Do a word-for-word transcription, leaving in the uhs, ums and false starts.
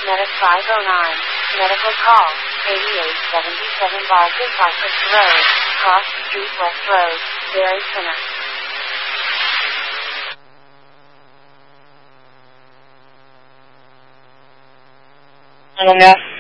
Medic five oh nine. Medical call. eighty-eight seventy-seven Baltic Cypress Road. Cross Street West Road. Berry Center. Hello,